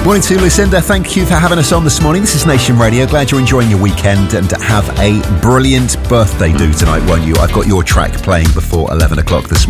Morning to Lucinda. Thank you for having us on this morning. This is Nation Radio. Glad you're enjoying your weekend and have a brilliant birthday do tonight, won't you? I've got your track playing before 11 o'clock this morning.